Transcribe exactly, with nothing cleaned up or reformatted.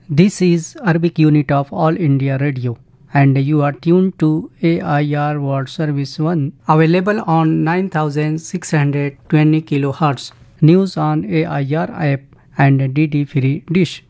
This is Arabic unit of All India Radio and you are tuned to A I R World Service one, available on nine thousand six hundred twenty kilohertz. News on A I R app and D D Free Dish.